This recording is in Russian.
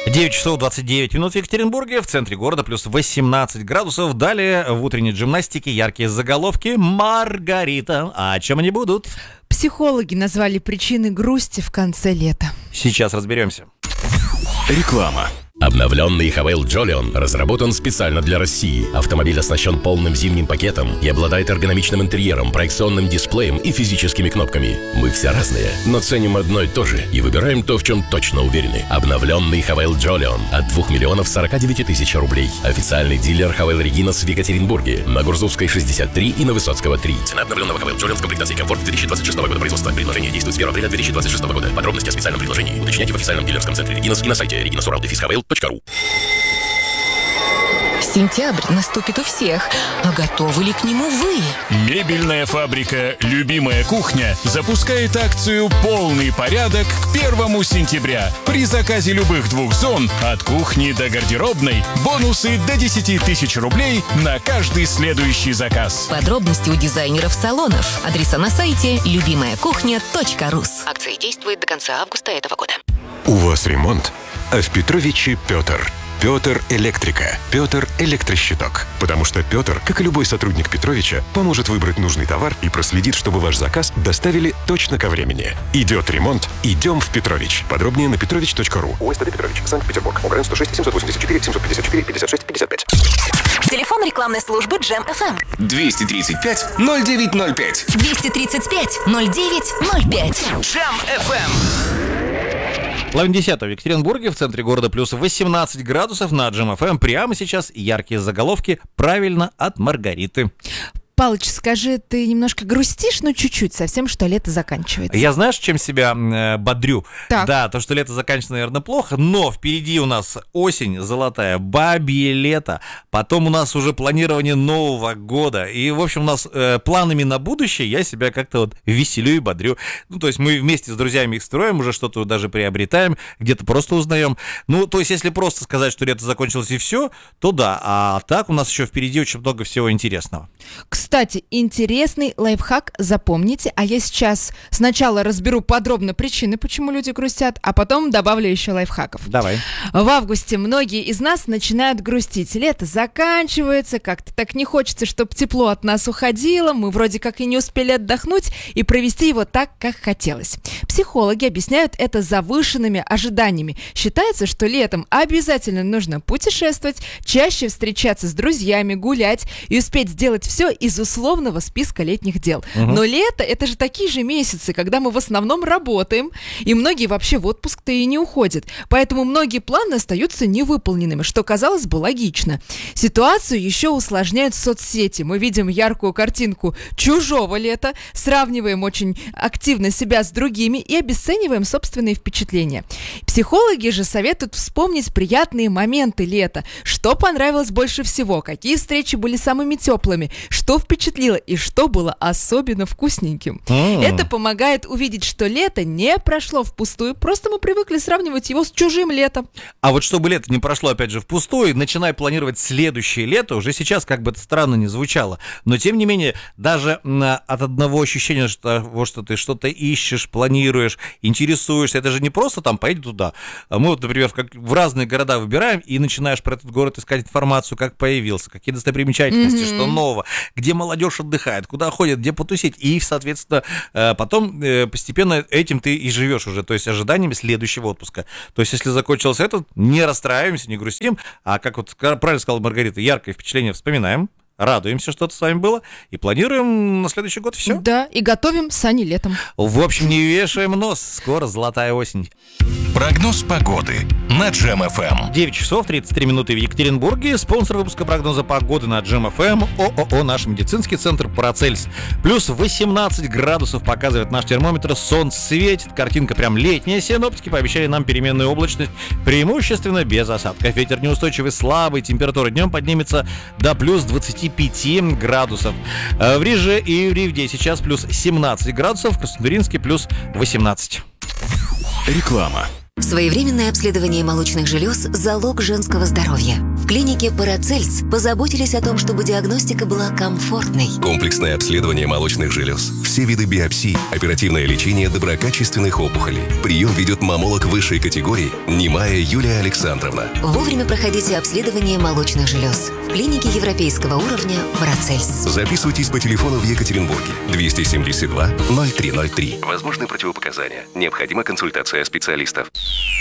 9 часов 29 минут в Екатеринбурге, в центре города плюс 18 градусов. Далее в утренней гимнастике яркие заголовки. Маргарита. А о чем они будут? Психологи назвали причины грусти в конце лета. Сейчас разберемся. Реклама. Обновленный Хавейл Джолион разработан специально для России. Автомобиль оснащен полным зимним пакетом и обладает эргономичным интерьером, проекционным дисплеем и физическими кнопками. Мы все разные, но ценим одно и то же и выбираем то, в чем точно уверены. Обновленный Хавейл Джолион от 2 миллионов 49 тысяч рублей. Официальный дилер Хавейл Регинас в Екатеринбурге на Гурзувской 63 и на Высоцкого 3. Цена обновленного Хавейл Джолион в комплектации комфорт 2026 года производства. Предложение действует с 1 апреля 2026 года. Подробности о специальном предложении уточняйте в официальном дилерском центре Регинас и на сайте reginasural-havel.ru. Сентябрь наступит у всех, а готовы ли к нему вы? Мебельная фабрика «Любимая кухня» запускает акцию «Полный порядок» к 1 сентября. При заказе любых 2 зон, от кухни до гардеробной, бонусы до 10 тысяч рублей на каждый следующий заказ. Подробности у дизайнеров салонов. Адреса на сайте любимаякухня.рус. Акция действует до конца августа этого года. У вас ремонт, а в Петровиче Петр. Петр Электрика. Петр Электрощиток. Потому что Петр, как и любой сотрудник Петровича, поможет выбрать нужный товар и проследит, чтобы ваш заказ доставили точно ко времени. Идет ремонт, идем в Петрович. Подробнее на petrovich.ru. ОСТД Петрович, Санкт-Петербург. ОГРН 106 784 754 56 55. Телефон рекламной службы Джем FM. 235 0905. 235 0905. Джем FM. Половина 10 в Екатеринбурге, в центре города плюс 18 градусов на Джем FM. Прямо сейчас яркие заголовки правильно от Маргариты. Палыч, скажи, ты немножко грустишь, но чуть-чуть, совсем, что лето заканчивается? Я знаешь, чем себя бодрю? Так. Да, то, что лето заканчивается, наверное, плохо, но впереди у нас осень золотая, бабье лето, потом у нас уже планирование Нового года, и, в общем, у нас планами на будущее я себя как-то вот веселю и бодрю. Ну, то есть мы вместе с друзьями их строим, уже что-то даже приобретаем, где-то просто узнаем. Ну, то есть если просто сказать, что лето закончилось и все, то да, а так у нас еще впереди очень много всего интересного. Кстати, интересный лайфхак, запомните, а я сейчас сначала разберу подробно причины, почему люди грустят, а потом добавлю еще лайфхаков. Давай. В августе многие из нас начинают грустить. Лето заканчивается, как-то так не хочется, чтобы тепло от нас уходило, мы вроде как и не успели отдохнуть и провести его так, как хотелось. Психологи объясняют это завышенными ожиданиями. Считается, что летом обязательно нужно путешествовать, чаще встречаться с друзьями, гулять и успеть сделать все из условного списка летних дел. Но лето — это же такие же месяцы, когда мы в основном работаем, и многие вообще в отпуск-то и не уходят. Поэтому многие планы остаются невыполненными, что, казалось бы, логично. Ситуацию еще усложняют соцсети. Мы видим яркую картинку чужого лета, сравниваем очень активно себя с другими и обесцениваем собственные впечатления. Психологи же советуют вспомнить приятные моменты лета. Что понравилось больше всего, какие встречи были самыми теплыми, что впечатлило и что было особенно вкусненьким. Это помогает увидеть, что лето не прошло впустую, просто мы привыкли сравнивать его с чужим летом. А вот чтобы лето не прошло, опять же, впустую, начинай планировать следующее лето, уже сейчас, как бы это странно ни звучало, но тем не менее, даже от одного ощущения того, что ты что-то ищешь, планируешь, интересуешься, это же не просто там поедем туда. Мы вот, например, в разные города выбираем и начинаешь про этот город искать информацию, как появился, какие достопримечательности, что нового, где молодежь отдыхает, куда ходит, где потусить, и, соответственно, потом постепенно этим ты и живешь уже, то есть ожиданиями следующего отпуска. То есть, если закончился этот, не расстраиваемся, не грустим, а, как вот правильно сказала Маргарита, яркое впечатление вспоминаем, радуемся, что это с вами было, и планируем на следующий год все. Да, и готовим сани летом. В общем, не вешаем нос, скоро золотая осень. Прогноз погоды на Джем FM. 9 часов 33 минуты в Екатеринбурге. Спонсор выпуска прогноза погоды на Джем FM ООО «Наш медицинский центр Парацельс». Плюс 18 градусов показывает наш термометр. Солнце светит, картинка прям летняя. Синоптики пообещали нам переменную облачность, преимущественно без осадков. Ветер неустойчивый, слабый, температура днем поднимется до плюс 25 градусов. В Риже и в Ривде сейчас плюс 17 градусов, в Краснодаринске плюс 18. Реклама. Своевременное обследование молочных желез – залог женского здоровья. В клинике Парацельс позаботились о том, чтобы диагностика была комфортной. Комплексное обследование молочных желез. Все виды биопсий. Оперативное лечение доброкачественных опухолей. Прием ведет маммолог высшей категории Немая Юлия Александровна. Вовремя проходите обследование молочных желез. В клинике европейского уровня Парацельс. Записывайтесь по телефону в Екатеринбурге 272 0303. Возможны противопоказания. Необходима консультация специалистов.